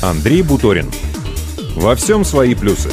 Андрей Буторин. Во всем свои плюсы.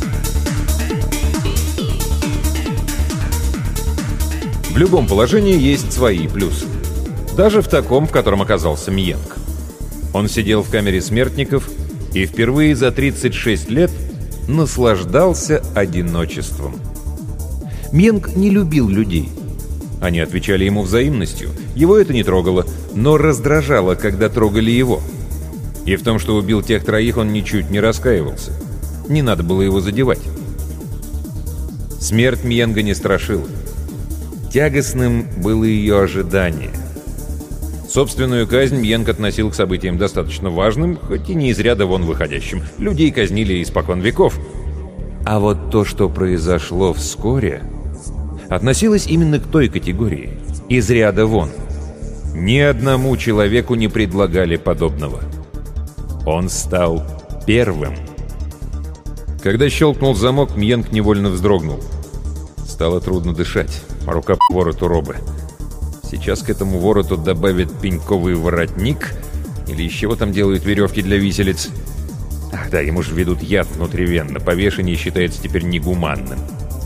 В любом положении есть свои плюсы. Даже в таком, в котором оказался Мьенг. Он сидел в камере смертников и впервые за 36 лет наслаждался одиночеством. Мьенг не любил людей. Они отвечали ему взаимностью. Его это не трогало, но раздражало, когда трогали его. И в том, что убил тех троих, он ничуть не раскаивался. Не надо было его задевать. Смерть Мьенга не страшила. Тягостным было ее ожидание. Собственную казнь Мьенг относил к событиям достаточно важным, хоть и не из ряда вон выходящим. Людей казнили испокон веков. А вот то, что произошло вскоре, относилось именно к той категории, из ряда вон. Ни одному человеку не предлагали подобного. Он стал первым. Когда щелкнул замок, Мьенг невольно вздрогнул. Стало трудно дышать. Рука по вороту робы. Сейчас к этому вороту добавят пеньковый воротник, или из чего там делают веревки для виселиц. Ах да, ему же ведут яд внутривенно. Повешение считается теперь негуманным.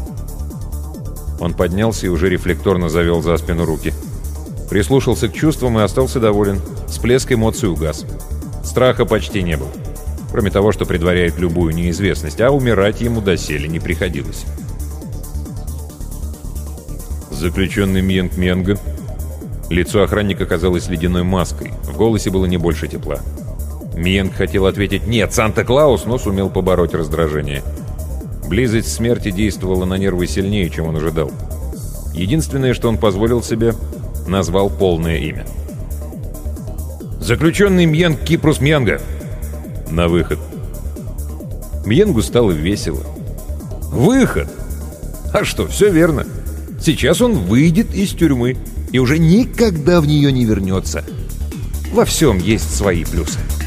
Он поднялся и уже рефлекторно завел за спину руки. Прислушался к чувствам и остался доволен. Всплеск эмоций угас. Страха почти не было. Кроме того, что предваряет любую неизвестность, а умирать ему доселе не приходилось. Заключенный Мьенг Мьенга. Лицо охранника казалось ледяной маской. В голосе было не больше тепла. Мьенг хотел ответить «Нет, Санта-Клаус», но сумел побороть раздражение. Близость смерти действовала на нервы сильнее, чем он ожидал. Единственное, что он позволил себе, назвал полное имя. «Заключенный Мьенг Кипрус Мьенга!» На выход. Мьенгу стало весело. «Выход! А что, все верно. Сейчас он выйдет из тюрьмы и уже никогда в нее не вернется. Во всем есть свои плюсы».